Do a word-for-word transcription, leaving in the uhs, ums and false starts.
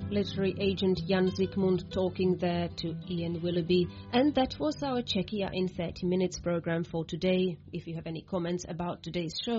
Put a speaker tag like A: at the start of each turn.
A: literary agent Jan Zikmund talking there to Ian Willoughby. And that was our Czechia in thirty minutes program for today. If you have any comments about today's show,